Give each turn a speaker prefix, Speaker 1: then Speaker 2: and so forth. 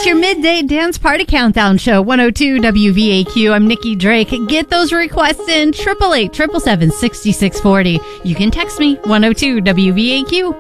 Speaker 1: It's your midday dance party countdown show, 102 WVAQ. I'm Nikki Drake. Get those requests in, 888-777-6640. You can text me, 102 WVAQ.